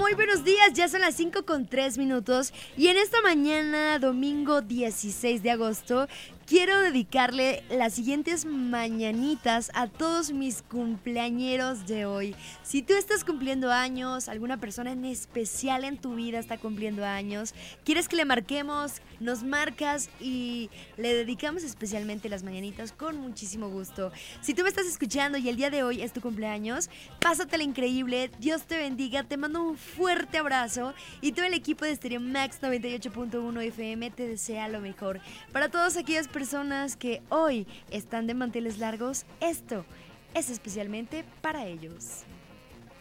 Muy buenos días, ya son las 5:03 y en esta mañana, domingo 16 de agosto, quiero dedicarle las siguientes mañanitas a todos mis cumpleañeros de hoy. Si tú estás cumpliendo años, alguna persona en especial en tu vida está cumpliendo años, quieres que le marquemos, nos marcas y le dedicamos especialmente las mañanitas con muchísimo gusto. Si tú me estás escuchando y el día de hoy es tu cumpleaños, pásatela increíble, Dios te bendiga, te mando un fuerte abrazo y todo el equipo de Stereo Max 98.1 FM te desea lo mejor. Para todas aquellas personas que hoy están de manteles largos, esto es especialmente para ellos.